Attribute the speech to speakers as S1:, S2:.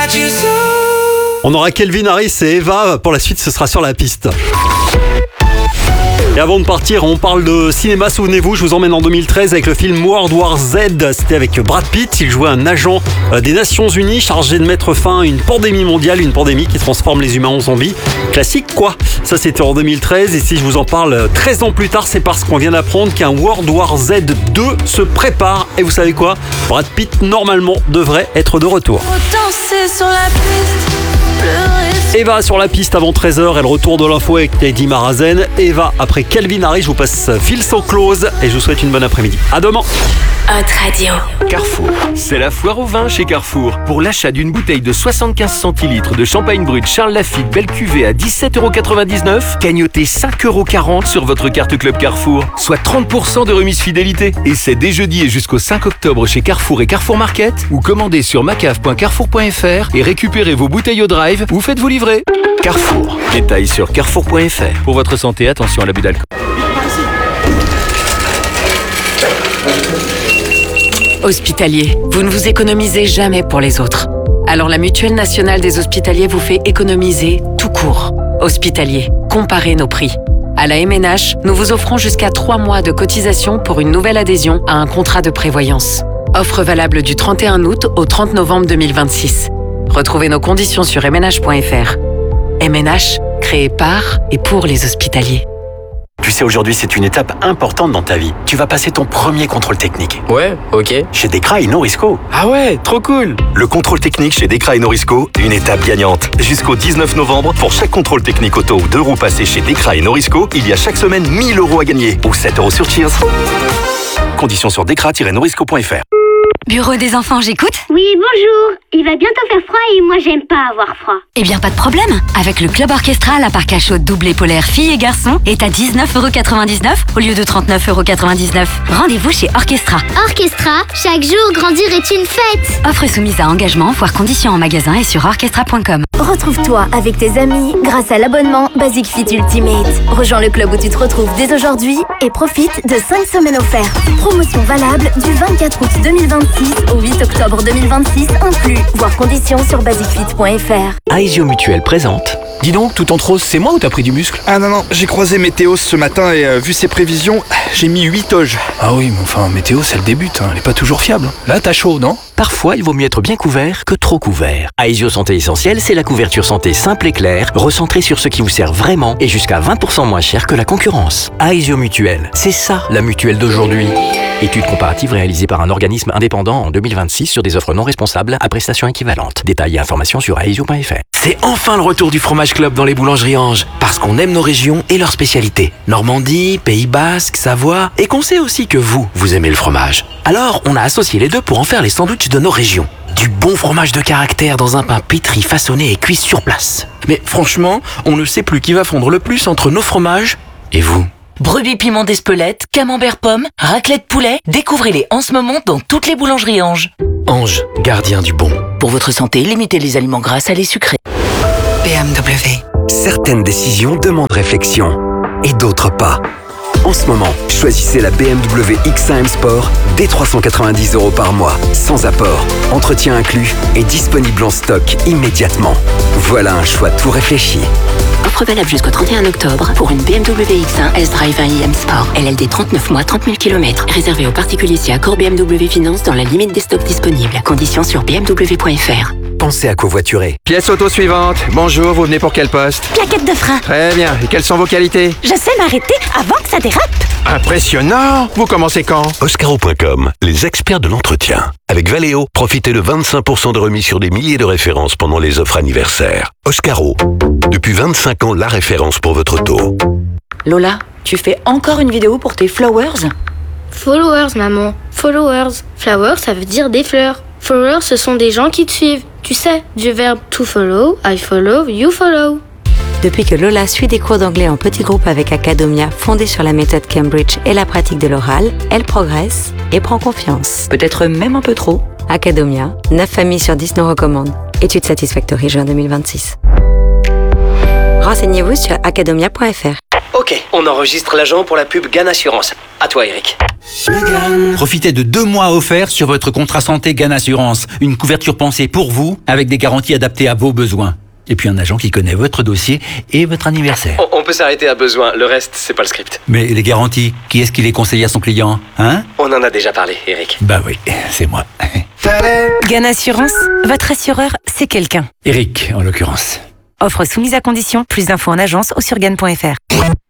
S1: On aura Calvin Harris et Eva. Pour la suite, ce sera sur la piste. Et avant de partir, on parle de cinéma. Souvenez-vous, je vous emmène en 2013 avec le film World War Z. C'était avec Brad Pitt. Il jouait un agent des Nations Unies chargé de mettre fin à une pandémie mondiale, une pandémie qui transforme les humains en zombies. Classique quoi. Ça c'était en 2013 et si je vous en parle 13 ans plus tard, c'est parce qu'on vient d'apprendre qu'un World War Z 2 se prépare. Et vous savez quoi ? Brad Pitt normalement devrait être de retour.
S2: Danser sur la piste, pleurer.
S1: Eva sur la piste avant 13h et le retour de l'info avec Teddy Marazen. Eva après Calvin Harris, je vous passe Feel So Close et je vous souhaite une bonne après-midi. À demain.
S2: Hot Radio.
S3: Carrefour, c'est la foire au vin chez Carrefour. Pour l'achat d'une bouteille de 75 centilitres de champagne brut Charles Lafite Belle Cuvée à 17,99€, cagnotez 5,40€ sur votre carte Club Carrefour, soit 30% de remise fidélité. Et c'est dès jeudi et jusqu'au 5 octobre chez Carrefour et Carrefour Market, ou commandez sur macave.carrefour.fr et récupérez vos bouteilles au drive ou faites-vous livrer. Carrefour, détails sur carrefour.fr. Pour votre santé, attention à l'abus d'alcool.
S4: Hospitalier, vous ne vous économisez jamais pour les autres. Alors la Mutuelle nationale des hospitaliers vous fait économiser tout court. Hospitalier, comparez nos prix. À la MNH, nous vous offrons jusqu'à 3 mois de cotisation pour une nouvelle adhésion à un contrat de prévoyance. Offre valable du 31 août au 30 novembre 2026. Retrouvez nos conditions sur mnh.fr. MNH, créé par et pour les hospitaliers.
S5: Tu sais, aujourd'hui, c'est une étape importante dans ta vie. Tu vas passer ton premier contrôle technique.
S6: Ouais, ok.
S5: Chez Decra et Norisco.
S6: Ah ouais, trop cool.
S5: Le contrôle technique chez Decra et Norisco, une étape gagnante. Jusqu'au 19 novembre, pour chaque contrôle technique auto ou 2 roues passées chez Decra et Norisco, il y a chaque semaine 1 000 € à gagner. Ou 7€ sur Cheers. Conditions sur decra-norisco.fr.
S7: Bureau des enfants, j'écoute.
S8: Oui, bonjour. Il va bientôt faire froid et moi j'aime pas avoir froid.
S7: Eh bien, pas de problème. Avec le Club Orchestra, la parc à chaude double et polaire filles et garçons est à 19,99€ au lieu de 39,99€. Rendez-vous chez Orchestra.
S8: Orchestra, chaque jour grandir est une fête.
S7: Offre soumise à engagement, voire conditions en magasin et sur orchestra.com.
S9: Retrouve-toi avec tes amis grâce à l'abonnement Basic Fit Ultimate. Rejoins le club où tu te retrouves dès aujourd'hui et profite de 5 semaines offertes. Promotion valable du 24 août 2026 au 8 octobre 2026 inclus. Voir conditions sur basicfit.fr.
S3: Aesio Mutuelle présente. Dis donc, tout en rose, c'est moi ou t'as pris du muscle ?
S10: Ah non, j'ai croisé Météo ce matin et vu ses prévisions, j'ai mis 8 oges.
S3: Ah oui, mais enfin, météo, c'est le début, elle est pas toujours fiable. Là, t'as chaud, non ? Parfois, il vaut mieux être bien couvert que trop couvert. Aesio Santé Essentielle, c'est la couverture santé simple et claire, recentrée sur ce qui vous sert vraiment et jusqu'à 20% moins cher que la concurrence. Aesio Mutuelle, c'est ça la mutuelle d'aujourd'hui. Étude comparative réalisée par un organisme indépendant en 2026 sur des offres non responsables à prestations équivalentes. Détails et informations sur aesio.fr. C'est enfin le retour du fromage club dans les boulangeries Ange. Parce qu'on aime nos régions et leurs spécialités. Normandie, Pays Basque, Savoie. Et qu'on sait aussi que vous aimez le fromage. Alors, on a associé les deux pour en faire les sandwichs de nos régions. Du bon fromage de caractère dans un pain pétri, façonné et cuit sur place. Mais franchement, on ne sait plus qui va fondre le plus entre nos fromages et vous.
S11: Brebis piment d'Espelette, camembert pomme, raclette poulet, découvrez-les en ce moment dans toutes les boulangeries Ange.
S3: Ange, gardien du bon.
S11: Pour votre santé, limitez les aliments gras, salés, sucrés.
S12: BMW. Certaines décisions demandent réflexion et d'autres pas. En ce moment, choisissez la BMW X1 M Sport dès 390€ par mois, sans apport, entretien inclus et disponible en stock immédiatement. Voilà un choix tout réfléchi.
S13: Offre valable jusqu'au 31 octobre pour une BMW X1 S-Drive 1i M Sport. LLD 39 mois, 30 000 km. Réservé aux particuliers si accord BMW Finance dans la limite des stocks disponibles. Conditions sur bmw.fr.
S12: Pensez à covoiturer.
S10: Pièce auto suivante. Bonjour, vous venez pour quel poste ?
S14: Plaquette de frein.
S10: Très bien. Et quelles sont vos qualités ?
S14: Je sais m'arrêter avant que ça dérape.
S10: Impressionnant. Vous commencez quand ?
S15: Oscaro.com, les experts de l'entretien. Avec Valeo, profitez de 25% de remise sur des milliers de références pendant les offres anniversaires. Oscaro, depuis 25 ans, la référence pour votre auto.
S4: Lola, tu fais encore une vidéo pour tes flowers ?
S8: Followers, maman. Followers. Flowers, ça veut dire des fleurs. Followers, ce sont des gens qui te suivent. Tu sais, du verbe to follow, I follow, you follow.
S16: Depuis que Lola suit des cours d'anglais en petit groupe avec Academia, fondée sur la méthode Cambridge et la pratique de l'oral, elle progresse et prend confiance.
S4: Peut-être même un peu trop.
S16: Academia, 9 familles sur 10 nous recommandent. Étude Satisfactory juin 2026. Renseignez-vous sur academia.fr.
S6: Ok, on enregistre l'agent pour la pub GAN Assurance. À toi, Eric.
S17: Profitez de 2 mois offerts sur votre contrat santé GAN Assurance. Une couverture pensée pour vous, avec des garanties adaptées à vos besoins. Et puis un agent qui connaît votre dossier et votre anniversaire.
S6: On peut s'arrêter à besoin, le reste, c'est pas le script.
S17: Mais les garanties, qui est-ce qui les conseille à son client, hein?
S6: On en a déjà parlé, Eric.
S17: Bah oui, c'est moi.
S18: GAN Assurance, votre assureur, c'est quelqu'un.
S17: Eric, en l'occurrence.
S18: Offre soumise à condition. Plus d'infos en agence ou sur GAN.fr.